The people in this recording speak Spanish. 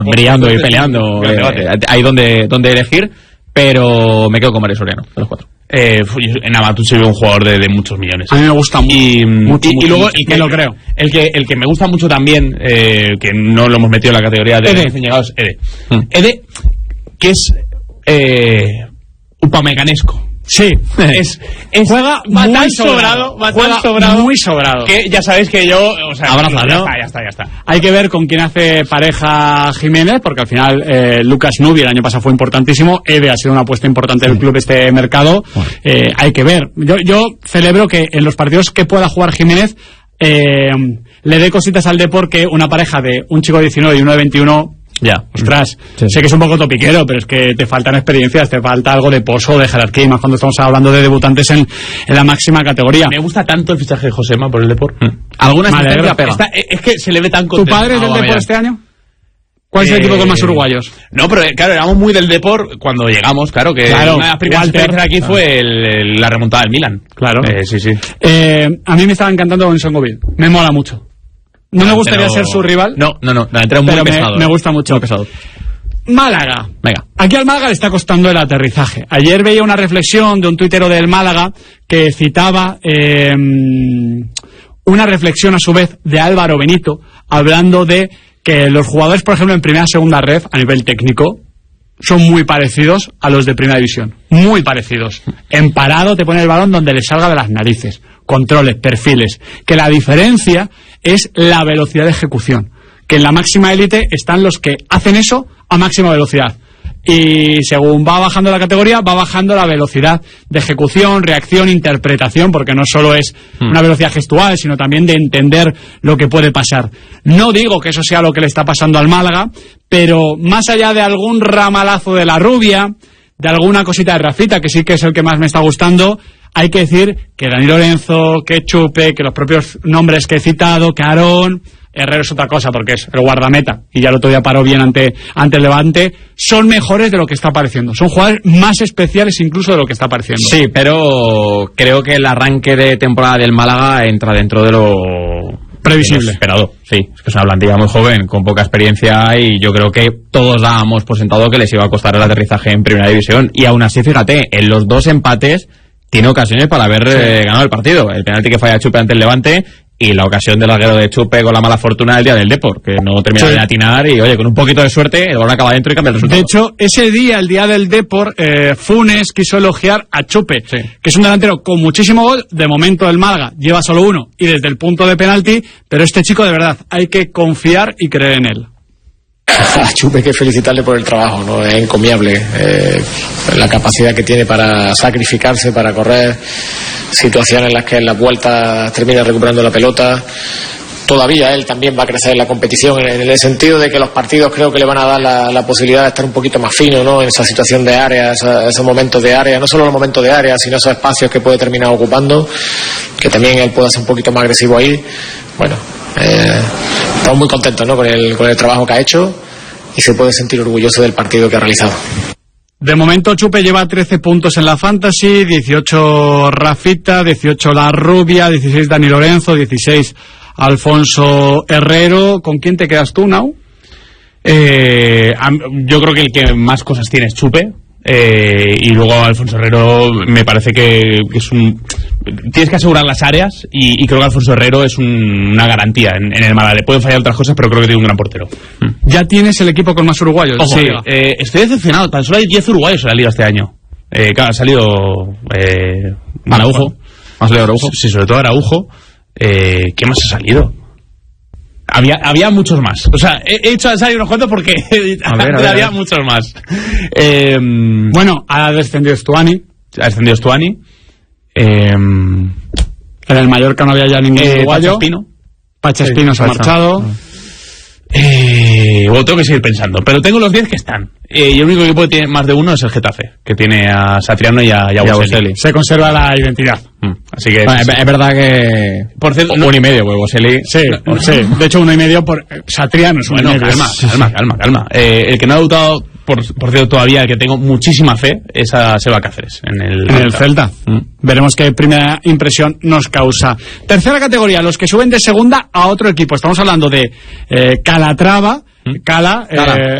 brillando y peleando. Hay donde elegir, pero me quedo con Mario Soriano, de los 4. En Amatul se ve un jugador de muchos millones. A mí me gusta mucho. Y luego me lo creo. El que me gusta mucho también, que no lo hemos metido en la categoría de recién llegados, Ede. Ede, que es upamecanesco. Sí, juega muy sobrado, muy sobrado. Que ya sabéis que yo, o sea, abraza, ¿no? Ya está. Hay que ver con quién hace pareja Jiménez, porque al final Lucas Nubi el año pasado fue importantísimo. Ede ha sido una apuesta importante del club este mercado. Hay que ver. Yo celebro que en los partidos que pueda jugar Jiménez le dé cositas al Depor, que una pareja de un chico de 19 y uno de 21. Ya, ostras, sé que es un poco topiquero, pero es que te faltan experiencias, te falta algo de pozo, de jerarquía, y más cuando estamos hablando de debutantes en la máxima categoría. Me gusta tanto el fichaje de Josema por el Depor. Alguna asistencia pega. Es que se le ve tan contento. ¿Tu padre es del Depor este año? ¿Cuál es el equipo con más uruguayos? No, pero claro, éramos muy del Depor cuando llegamos, claro, que una de las primeras experiencias aquí fue la remontada del Milan. Claro. Sí. A mí me estaba encantando Bonson Govil, me mola mucho. No me gustaría ser su rival. No, la entrada muy pesado. Me gusta mucho. Muy pesado. Málaga. Venga. Aquí al Málaga le está costando el aterrizaje. Ayer veía una reflexión de un tuitero del Málaga que citaba una reflexión a su vez de Álvaro Benito, hablando de que los jugadores, por ejemplo, en primera y segunda ref, a nivel técnico, son muy parecidos a los de primera división. Muy parecidos. En parado te pone el balón donde le salga de las narices. Controles, perfiles. Que la diferencia es la velocidad de ejecución. Que en la máxima élite están los que hacen eso a máxima velocidad. Y según va bajando la categoría, va bajando la velocidad de ejecución, reacción, interpretación, porque no solo es una velocidad gestual, sino también de entender lo que puede pasar. No digo que eso sea lo que le está pasando al Málaga, pero más allá de algún ramalazo de la Rubia, de alguna cosita de Rafita, que sí que es el que más me está gustando, hay que decir que Dani Lorenzo, que Chupe, que los propios nombres que he citado, que Aarón, Herrero es otra cosa porque es el guardameta y ya el otro día paró bien ante el Levante, son mejores de lo que está pareciendo, son jugadores más especiales incluso de lo que está pareciendo. Sí, pero creo que el arranque de temporada del Málaga entra dentro de lo previsible, esperado. Sí, es que es una plantilla muy joven, con poca experiencia, y yo creo que todos dábamos por sentado que les iba a costar el aterrizaje en primera división, y aún así, fíjate, en los 2 empates tiene ocasiones para haber ganado el partido. El penalti que falla Chupe ante el Levante y la ocasión del larguero de Chupe con la mala fortuna del día del Depor, que no termina de atinar y, oye, con un poquito de suerte el balón acaba dentro y cambia el resultado. De hecho, ese día, el día del Depor, Funes quiso elogiar a Chupe, que es un delantero con muchísimo gol. De momento el Málaga lleva solo 1 y desde el punto de penalti, pero este chico de verdad hay que confiar y creer en él. A Chupe hay que felicitarle por el trabajo, ¿no? Es encomiable la capacidad que tiene para sacrificarse, para correr situaciones en las que en las vueltas termina recuperando la pelota. Todavía él también va a crecer en la competición, en el sentido de que los partidos creo que le van a dar la posibilidad de estar un poquito más fino, ¿no? En esa situación de área, esos momentos de área, no solo los momentos de área, sino esos espacios que puede terminar ocupando, que también él pueda ser un poquito más agresivo ahí. Bueno, estamos muy contentos, ¿no? con el trabajo que ha hecho, y se puede sentir orgulloso del partido que ha realizado. De momento Chupe lleva 13 puntos en la Fantasy, 18 Rafita, 18 La Rubia, 16 Dani Lorenzo, 16 Alfonso Herrero. ¿Con quién te quedas tú, Nau? Yo creo que el que más cosas tiene es Chupe. Y luego Alfonso Herrero me parece que es tienes que asegurar las áreas, y creo que Alfonso Herrero es una garantía en el Málaga. Le pueden fallar otras cosas, pero creo que tiene un gran portero. Ya tienes el equipo con más uruguayos. Ojo, sí, estoy decepcionado, tan solo hay 10 uruguayos en la liga este año. Claro, ha salido Araujo. ¿Ha salido Araujo? Sí, sobre todo Araujo. ¿Qué más ha salido? Había muchos más. O sea, he hecho al salir unos cuantos porque había muchos más. Bueno, ha descendido Stuani. En el Mallorca no había ya ningún uruguayo. Pacha Espino se ha marchado. Bueno, tengo que seguir pensando, pero tengo los 10 que están. Y el único equipo que tiene más de uno es el Getafe, que tiene a Satriano y a Boselli. Se conserva la identidad. Así que bueno, es verdad que por cierto, 1,5, pues Boselli. Sí. De hecho 1,5 por Satriano es 1,5. Calma. El que no ha debutado, por cierto, todavía, el que tengo muchísima fe, es a Seba Cáceres en el Celta. Veremos qué primera impresión nos causa. Tercera categoría, los que suben de segunda a otro equipo. Estamos hablando de Calatrava, Cala,